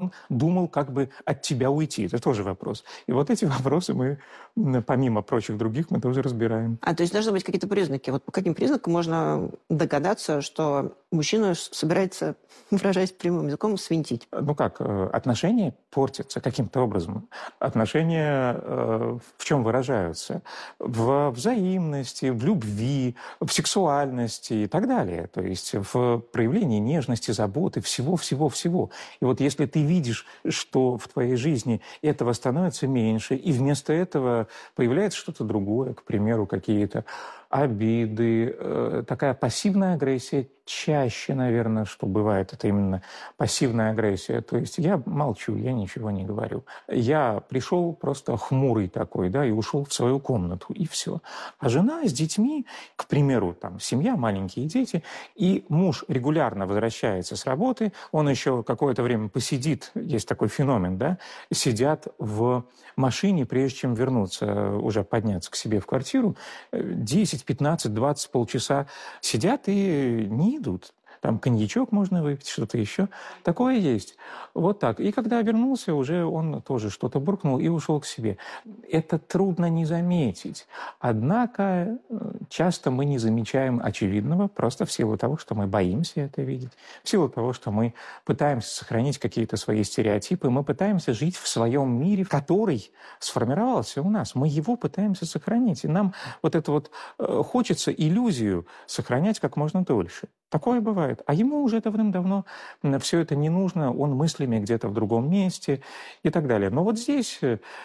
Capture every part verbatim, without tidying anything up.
он думал, как бы от тебя уйти? Это тоже вопрос. И вот эти вопросы мы, помимо прочих других, мы тоже разбираем. А, то есть должны быть какие-то признаки. Вот по каким признакам можно догадаться, что мужчина собирается, выражаясь прямым языком, свинтить? Ну как, отношения портятся каким-то образом. Отношения э, в чем выражаются? В взаимности, в любви, в сексуальности и так далее. То есть в проявлении нежности, заботы, всего-всего-всего. И вот если ты видишь, что в твоей жизни этого становится меньше, и вместо этого появляется что-то другое, к примеру, какие-то обиды, э, такая пассивная агрессия, чаще, наверное, что бывает, это именно пассивная агрессия. То есть я молчу, я ничего не говорю. Я пришел просто хмурый такой, да, и ушел в свою комнату, и все. А жена с детьми, к примеру, там, семья, маленькие дети, и муж регулярно возвращается с работы, он еще какое-то время посидит, есть такой феномен, да, сидят в машине, прежде чем вернуться, уже подняться к себе в квартиру, десять, пятнадцать, двадцать, полчаса сидят и не идут. Там коньячок можно выпить, что-то еще. Такое есть. Вот так. И когда вернулся, уже он тоже что-то буркнул и ушел к себе. Это трудно не заметить. Однако часто мы не замечаем очевидного просто в силу того, что мы боимся это видеть, в силу того, что мы пытаемся сохранить какие-то свои стереотипы, мы пытаемся жить в своем мире, который сформировался у нас. Мы его пытаемся сохранить. И нам вот это вот э, хочется иллюзию сохранять как можно дольше. Такое бывает. А ему уже давным-давно все это не нужно, он мыслями где-то в другом месте и так далее. Но вот здесь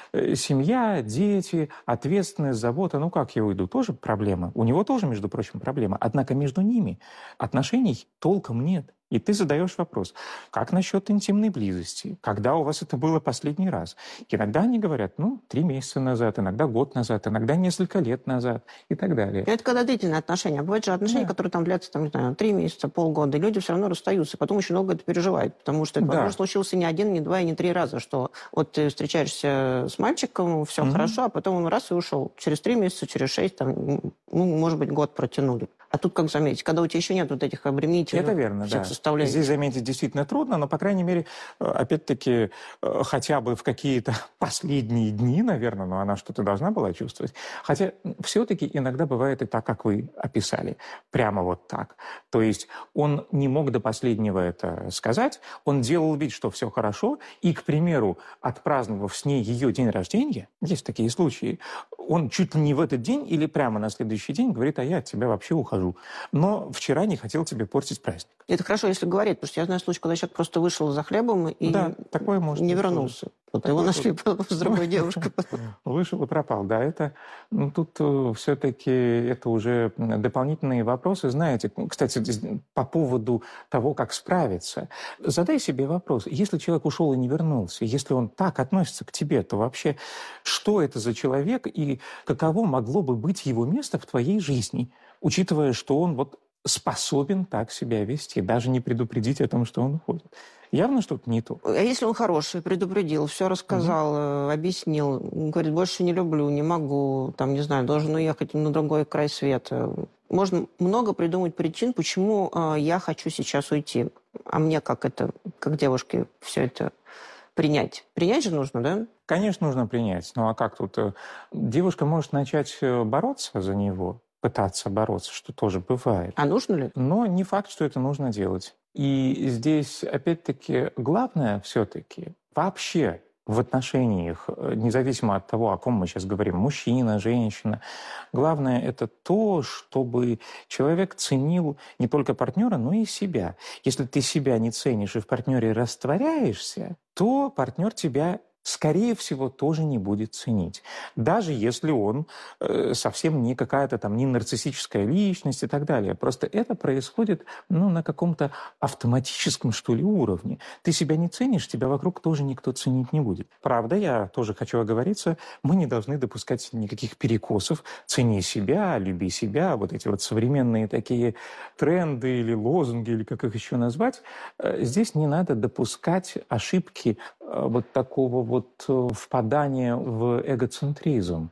семья, дети, ответственность, забота, ну как я уйду, тоже проблема. У него тоже, между прочим, проблема. Однако между ними отношений толком нет. И ты задаешь вопрос, как насчет интимной близости? Когда у вас это было последний раз? Иногда они говорят, ну, три месяца назад, иногда год назад, иногда несколько лет назад и так далее. Это когда длительные отношения. А бывают же отношения, да, которые там длятся, там, не знаю, три месяца, полгода, и люди все равно расстаются, потом еще много это переживают, потому что это, да, возможно, случился не один, не два и не три раза, что вот ты встречаешься с мальчиком, все угу. хорошо, а потом он раз и ушел. Через три месяца, через шесть, там, ну, может быть, год протянули. А тут как заметить, когда у тебя еще нет вот этих обременительных это верно, всех да. составляющих? Здесь заметить действительно трудно, но, по крайней мере, опять-таки, хотя бы в какие-то последние дни, наверное, но она что-то должна была чувствовать. Хотя все-таки иногда бывает и так, как вы описали, прямо вот так. То есть он не мог до последнего это сказать, он делал вид, что все хорошо, и, к примеру, отпраздновав с ней ее день рождения, есть такие случаи, он чуть ли не в этот день или прямо на следующий день говорит, а я от тебя вообще ухожу. Но вчера не хотел тебе портить праздник. Это хорошо, если говорить, потому что я знаю случай, когда человек просто вышел за хлебом и да, такое может не вернулся. Вот его нашли с другой девушкой. Вышел и пропал, да. Это, ну, тут все-таки это уже дополнительные вопросы. Знаете, кстати, по поводу того, как справиться. Задай себе вопрос. Если человек ушел и не вернулся, если он так относится к тебе, то вообще что это за человек и каково могло бы быть его место в твоей жизни, учитывая, что он вот способен так себя вести, даже не предупредить о том, что он уходит. Явно что-то не то. А если он хороший, предупредил, все рассказал, mm-hmm. объяснил, говорит, больше не люблю, не могу, там, не знаю, должен уехать на другой край света. Можно много придумать причин, почему э, я хочу сейчас уйти. А мне как это, как девушке, все это принять? Принять же нужно, да? Конечно, нужно принять. Ну а как тут? Девушка может начать бороться за него, пытаться бороться, что тоже бывает. А нужно ли? Но не факт, что это нужно делать. И здесь, опять-таки, главное все-таки вообще в отношениях, независимо от того, о ком мы сейчас говорим, мужчина, женщина, главное это то, чтобы человек ценил не только партнера, но и себя. Если ты себя не ценишь и в партнере растворяешься, то партнер тебя скорее всего, тоже не будет ценить. Даже если он э, совсем не какая-то там не нарциссическая личность и так далее. Просто это происходит ну, на каком-то автоматическом, что ли, уровне. Ты себя не ценишь, тебя вокруг тоже никто ценить не будет. Правда, я тоже хочу оговориться, мы не должны допускать никаких перекосов. Цени себя, люби себя. Вот эти вот современные такие тренды или лозунги, или как их еще назвать. Э, здесь не надо допускать ошибки э, вот такого вот впадание в эгоцентризм,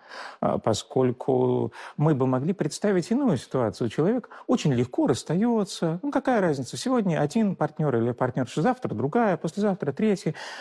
поскольку мы бы могли представить иную ситуацию. Человек очень легко расстается. Ну, какая разница? Сегодня один партнер или партнерша, завтра другая, послезавтра третья.